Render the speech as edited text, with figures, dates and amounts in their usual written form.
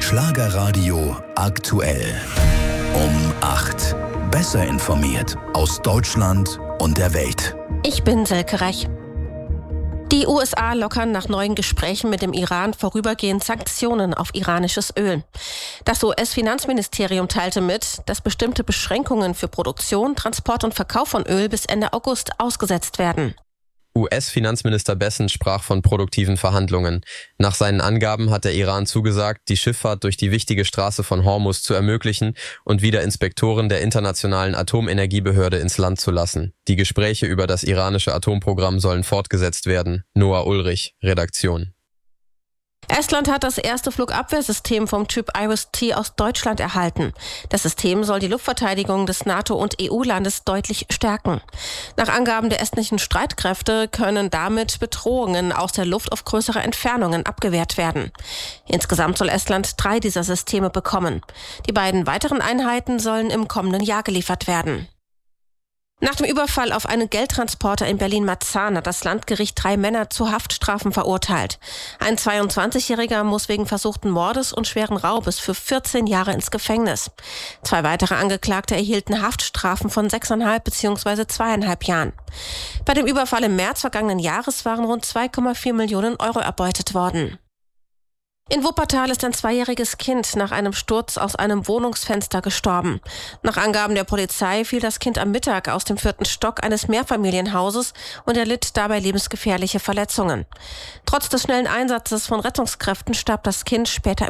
Schlagerradio aktuell. Um 8. Besser informiert aus Deutschland und der Welt. Ich bin Silke Reich. Die USA lockern nach neuen Gesprächen mit dem Iran vorübergehend Sanktionen auf iranisches Öl. Das US-Finanzministerium teilte mit, dass bestimmte Beschränkungen für Produktion, Transport und Verkauf von Öl bis Ende August ausgesetzt werden. US-Finanzminister Bessent sprach von produktiven Verhandlungen. Nach seinen Angaben hat der Iran zugesagt, die Schifffahrt durch die wichtige Straße von Hormuz zu ermöglichen und wieder Inspektoren der Internationalen Atomenergiebehörde ins Land zu lassen. Die Gespräche über das iranische Atomprogramm sollen fortgesetzt werden. Noah Ulrich, Redaktion. Estland hat das erste Flugabwehrsystem vom Typ Iris-T aus Deutschland erhalten. Das System soll die Luftverteidigung des NATO- und EU-Landes deutlich stärken. Nach Angaben der estnischen Streitkräfte können damit Bedrohungen aus der Luft auf größere Entfernungen abgewehrt werden. Insgesamt soll Estland 3 dieser Systeme bekommen. Die beiden weiteren Einheiten sollen im kommenden Jahr geliefert werden. Nach dem Überfall auf einen Geldtransporter in Berlin-Marzahn hat das Landgericht 3 Männer zu Haftstrafen verurteilt. Ein 22-Jähriger muss wegen versuchten Mordes und schweren Raubes für 14 Jahre ins Gefängnis. 2 weitere Angeklagte erhielten Haftstrafen von 6,5 bzw. 2,5 Jahren. Bei dem Überfall im März vergangenen Jahres waren rund 2,4 Millionen Euro erbeutet worden. In Wuppertal ist ein 2-jähriges Kind nach einem Sturz aus einem Wohnungsfenster gestorben. Nach Angaben der Polizei fiel das Kind am Mittag aus dem 4. Stock eines Mehrfamilienhauses und erlitt dabei lebensgefährliche Verletzungen. Trotz des schnellen Einsatzes von Rettungskräften starb das Kind später